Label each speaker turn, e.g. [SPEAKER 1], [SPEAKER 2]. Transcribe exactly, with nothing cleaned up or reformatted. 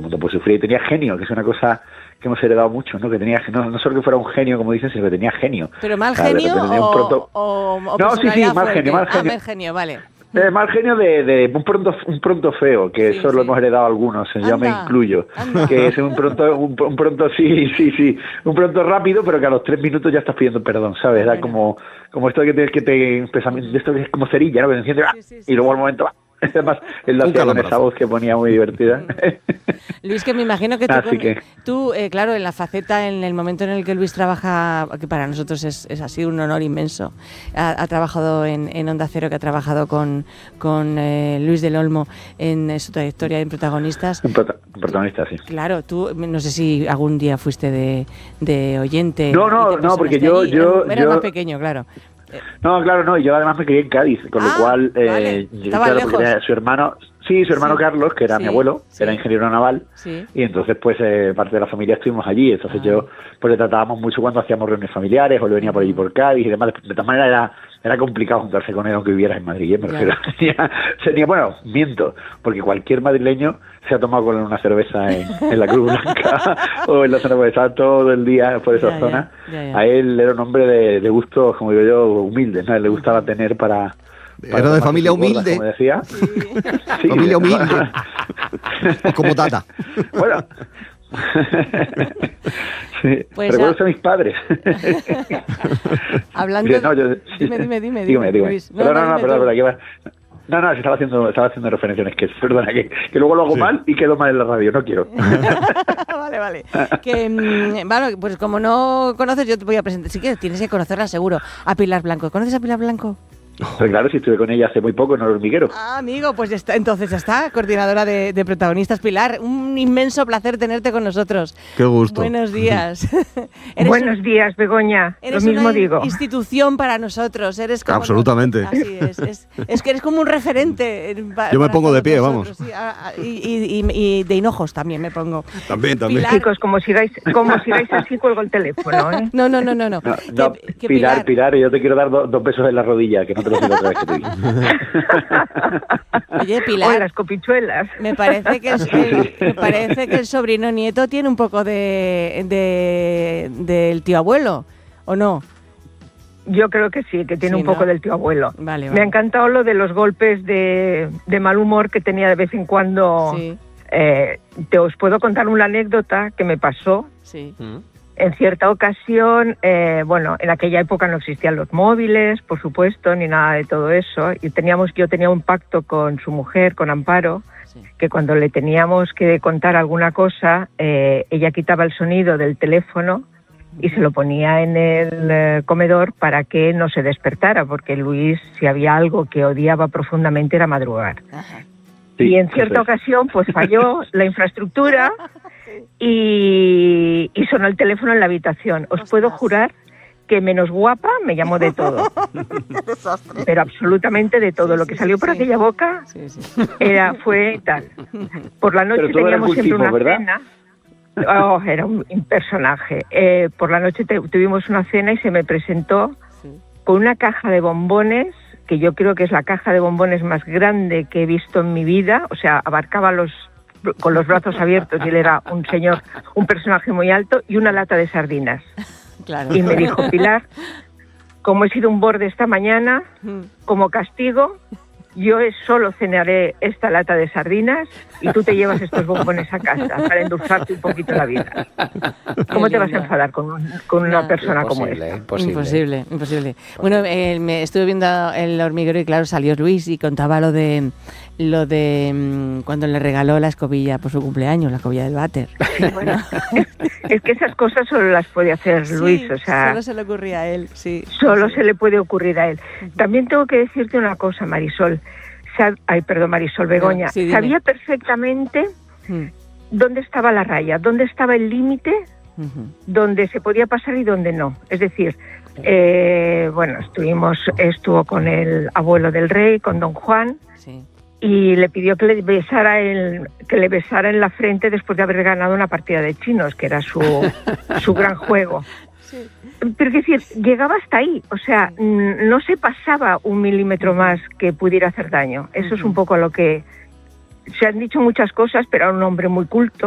[SPEAKER 1] mundo puede sufrir. Y tenía genio, que es una cosa que hemos heredado mucho, ¿no? Que tenía, no, no solo que fuera un genio, como dicen, sino que tenía genio.
[SPEAKER 2] ¿Pero mal
[SPEAKER 1] o sea,
[SPEAKER 2] genio o,
[SPEAKER 1] pronto...
[SPEAKER 2] o, o
[SPEAKER 1] No, sí, sí, mal genio, mal genio.
[SPEAKER 2] Ah, mal genio, vale.
[SPEAKER 1] Eh, mal genio de, de un pronto un pronto feo, que
[SPEAKER 2] Sí,
[SPEAKER 1] eso
[SPEAKER 2] sí.
[SPEAKER 1] lo hemos heredado algunos,
[SPEAKER 2] Anda,
[SPEAKER 1] yo me incluyo,
[SPEAKER 2] anda.
[SPEAKER 1] que es un pronto, un, un pronto sí, sí, sí, un pronto rápido, pero que a los tres minutos ya estás pidiendo perdón, ¿sabes? Era
[SPEAKER 2] Bueno.
[SPEAKER 1] como, como esto de que te, que te pensamiento, esto que es como cerilla, ¿no? Que se enciende,
[SPEAKER 2] Sí, sí, sí,
[SPEAKER 1] y luego
[SPEAKER 2] sí.
[SPEAKER 1] al momento va. Además, él lo
[SPEAKER 3] Un
[SPEAKER 1] hacía con esa
[SPEAKER 3] calambrazo.
[SPEAKER 1] voz que ponía muy divertida.
[SPEAKER 2] Luis, que me imagino que tú,
[SPEAKER 1] Así
[SPEAKER 2] con-
[SPEAKER 1] que-
[SPEAKER 2] tú eh, claro, en la faceta, en el momento en el que Luis trabaja, que para nosotros es, es así un honor inmenso, ha, ha trabajado en, en Onda Cero, que ha trabajado con, con eh, Luis del Olmo en eh, su trayectoria en protagonistas.
[SPEAKER 1] Un, prota- un protagonista, sí.
[SPEAKER 2] Claro, tú, no sé si algún día fuiste de, de oyente.
[SPEAKER 1] No, no,
[SPEAKER 2] y te
[SPEAKER 1] no, porque
[SPEAKER 2] personaste
[SPEAKER 1] yo-
[SPEAKER 2] allí.
[SPEAKER 1] yo-
[SPEAKER 2] Eras
[SPEAKER 1] yo-
[SPEAKER 2] más pequeño, claro.
[SPEAKER 1] No, claro, no, y yo además me crié en Cádiz, con
[SPEAKER 2] Ah,
[SPEAKER 1] lo cual, eh,
[SPEAKER 2] vale.
[SPEAKER 1] yo,
[SPEAKER 2] Estaba
[SPEAKER 1] claro,
[SPEAKER 2] lejos.
[SPEAKER 1] porque era su hermano, sí, su hermano
[SPEAKER 2] Sí.
[SPEAKER 1] Carlos, que era
[SPEAKER 2] Sí,
[SPEAKER 1] mi abuelo,
[SPEAKER 2] sí.
[SPEAKER 1] era ingeniero naval,
[SPEAKER 2] Sí.
[SPEAKER 1] y entonces pues eh, parte de la familia estuvimos allí, entonces
[SPEAKER 2] Ah.
[SPEAKER 1] yo pues le tratábamos mucho cuando hacíamos reuniones familiares, o le venía por allí por Cádiz y demás, de tal manera era era complicado juntarse con él aunque vivieras en Madrid, ¿eh? Me
[SPEAKER 2] Ya.
[SPEAKER 1] refiero, sería, sería, bueno, miento, porque cualquier madrileño se ha tomado con él una cerveza en, en la Cruz Blanca o en la zona, porque estaba todo el día por esa
[SPEAKER 2] Ya, ya,
[SPEAKER 1] zona.
[SPEAKER 2] ya, ya.
[SPEAKER 1] A él era un hombre de, de gustos, como digo yo, humildes, ¿no? A él le gustaba tener para... para
[SPEAKER 3] Era de
[SPEAKER 1] tomarse
[SPEAKER 3] familia
[SPEAKER 1] sus gordas,
[SPEAKER 3] humilde.
[SPEAKER 1] como decía. Sí,
[SPEAKER 3] Familia
[SPEAKER 1] de-
[SPEAKER 3] humilde. O como Tata.
[SPEAKER 1] Bueno. Sí,
[SPEAKER 2] Pues
[SPEAKER 1] recuerdo
[SPEAKER 2] ya-
[SPEAKER 1] a mis padres.
[SPEAKER 2] Hablando
[SPEAKER 1] Dice, no, yo-
[SPEAKER 2] de- dime, dime, dime,
[SPEAKER 1] Dígame,
[SPEAKER 2] dime,
[SPEAKER 1] dígame.
[SPEAKER 2] Luis. No,
[SPEAKER 1] Perdona,
[SPEAKER 2] no,
[SPEAKER 1] no,
[SPEAKER 2] dime
[SPEAKER 1] perdona,
[SPEAKER 2] tú.
[SPEAKER 1] perdona, que va- No, no, estaba haciendo, estaba haciendo referencias, que perdona, que, que luego lo hago
[SPEAKER 3] Sí.
[SPEAKER 1] mal y quedo mal en la radio, no quiero.
[SPEAKER 2] Vale, vale. Que, mm, bueno, pues como no conoces, yo te voy a presentar. Sí que tienes que conocerla seguro. A Pilar Blanco. ¿Conoces a Pilar Blanco?
[SPEAKER 1] Pero claro, si estuve con ella hace muy poco en el hormiguero.
[SPEAKER 2] Ah, amigo, pues ya está, entonces ya está, coordinadora de, de protagonistas. Pilar, un inmenso placer tenerte con nosotros.
[SPEAKER 3] Qué gusto.
[SPEAKER 2] Buenos días. Eres
[SPEAKER 4] Buenos
[SPEAKER 2] un-
[SPEAKER 4] días, Begoña. Lo
[SPEAKER 2] Eres
[SPEAKER 4] mismo
[SPEAKER 2] una
[SPEAKER 4] digo.
[SPEAKER 2] institución para nosotros. Eres como
[SPEAKER 3] Absolutamente.
[SPEAKER 2] Así es, es. Es que eres como un referente. eh, pa-
[SPEAKER 3] Yo me
[SPEAKER 2] para
[SPEAKER 3] pongo de
[SPEAKER 2] todos
[SPEAKER 3] pie,
[SPEAKER 2] nosotros, sí, ah, ah, y, y- y- y de hinojos también me pongo.
[SPEAKER 3] También, también.
[SPEAKER 2] Pilar-
[SPEAKER 4] Chicos, como sigáis, como sigáis así, cuelgo el teléfono, ¿eh?
[SPEAKER 2] No, no, no, no. no.
[SPEAKER 1] No,
[SPEAKER 2] Que-
[SPEAKER 1] no,
[SPEAKER 2] que
[SPEAKER 1] Pilar, Pilar, yo te quiero dar do- dos besos en la rodilla, que no te lo digo otra vez que te digo.
[SPEAKER 2] Oye,
[SPEAKER 4] O
[SPEAKER 2] Pilar,
[SPEAKER 4] las copichuelas.
[SPEAKER 2] me parece que el, el- me parece que el sobrino nieto tiene un poco de, de del tío abuelo, ¿o no?
[SPEAKER 4] Yo creo que sí, que tiene
[SPEAKER 2] Sí,
[SPEAKER 4] un poco
[SPEAKER 2] ¿no?
[SPEAKER 4] del tío abuelo.
[SPEAKER 2] Vale,
[SPEAKER 4] Me
[SPEAKER 2] vale.
[SPEAKER 4] ha encantado lo de los golpes de, de mal humor que tenía de vez en cuando.
[SPEAKER 2] Sí,
[SPEAKER 4] Eh, te os puedo contar una anécdota que me pasó.
[SPEAKER 2] sí.
[SPEAKER 4] En cierta ocasión, eh, bueno, en aquella época no existían los móviles, por supuesto, ni nada de todo eso. Y teníamos, yo tenía un pacto con su mujer, con Amparo,
[SPEAKER 2] Sí.
[SPEAKER 4] que cuando le teníamos que contar alguna cosa, eh, ella quitaba el sonido del teléfono y se lo ponía en el eh, comedor para que no se despertara, porque Luis, si había algo que odiaba profundamente, era madrugar.
[SPEAKER 2] Ajá.
[SPEAKER 1] Sí,
[SPEAKER 4] y en cierta
[SPEAKER 1] eso es.
[SPEAKER 4] ocasión, pues falló la infraestructura y, y sonó el teléfono en la habitación. Os
[SPEAKER 2] Ostras.
[SPEAKER 4] puedo jurar que menos guapa me llamó de todo, pero absolutamente de todo.
[SPEAKER 2] Sí,
[SPEAKER 4] Lo
[SPEAKER 2] sí,
[SPEAKER 4] que salió
[SPEAKER 2] sí,
[SPEAKER 4] por
[SPEAKER 2] sí.
[SPEAKER 4] aquella boca
[SPEAKER 2] Sí, sí.
[SPEAKER 4] era fue tal. Por la noche
[SPEAKER 1] Pero todo era
[SPEAKER 4] teníamos siempre
[SPEAKER 1] cultismo,
[SPEAKER 4] una
[SPEAKER 1] ¿verdad?
[SPEAKER 4] cena. Oh, era un, un personaje. Eh, por la noche te- tuvimos una cena y se me presentó
[SPEAKER 2] Sí.
[SPEAKER 4] con una caja de bombones, que yo creo que es la caja de bombones más grande que he visto en mi vida. O sea, abarcaba los con los brazos abiertos y él era un señor, un personaje muy alto, y una lata de sardinas.
[SPEAKER 2] Claro.
[SPEAKER 4] Y me dijo, Pilar, como he sido un borde esta mañana,
[SPEAKER 2] Mm.
[SPEAKER 4] como castigo, yo solo cenaré esta lata de sardinas y tú te llevas estos bombones a casa para endulzarte un poquito la vida. ¿Cómo
[SPEAKER 2] Qué
[SPEAKER 4] te vas a
[SPEAKER 2] lindo.
[SPEAKER 4] enfadar con, un- con una
[SPEAKER 2] No.
[SPEAKER 4] persona como
[SPEAKER 5] Imposible,
[SPEAKER 4] esta?
[SPEAKER 5] imposible.
[SPEAKER 2] Imposible, imposible. Bueno, eh, me estuve viendo el hormiguero y claro, salió Luis y contaba lo de lo de mm, cuando le regaló la escobilla por su cumpleaños, la escobilla del váter.
[SPEAKER 4] Bueno, es, es que esas cosas solo las puede hacer Luis,
[SPEAKER 2] Sí,
[SPEAKER 4] o sea,
[SPEAKER 2] solo se le ocurría a él, sí.
[SPEAKER 4] solo
[SPEAKER 2] Sí.
[SPEAKER 4] se le puede ocurrir a él. También tengo que decirte una cosa, Marisol. Sa- Ay, perdón, Marisol, Begoña.
[SPEAKER 2] Sí, dime.
[SPEAKER 4] Sabía perfectamente
[SPEAKER 2] Mm,
[SPEAKER 4] dónde estaba la raya, dónde estaba el límite,
[SPEAKER 2] ujú.
[SPEAKER 4] donde se podía pasar y donde no. Es decir, eh, bueno, estuvimos, estuvo con el abuelo del rey, con don Juan,
[SPEAKER 2] Sí.
[SPEAKER 4] y le pidió que le besara el, que le besara en la frente después de haber ganado una partida de chinos, que era su, su gran juego. Pero es decir, llegaba hasta ahí, o sea, mm, no se pasaba un milímetro más que pudiera hacer daño. Eso es un poco lo que se han dicho muchas cosas, pero era un hombre muy culto.